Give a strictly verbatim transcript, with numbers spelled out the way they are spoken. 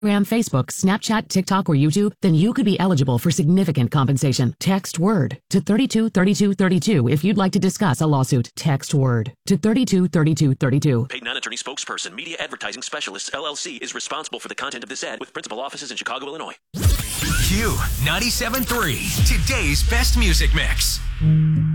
Facebook, Snapchat, TikTok, or YouTube, then you could be eligible for significant compensation. Text WORD to thirty-two thirty-two thirty-two if you'd like to discuss a lawsuit. Text WORD to thirty-two thirty-two thirty-two. Paid non-attorney spokesperson, Media Advertising Specialists, L L C, is responsible for the content of this ad with principal offices in Chicago, Illinois. Q ninety-seven point three, today's best music mix.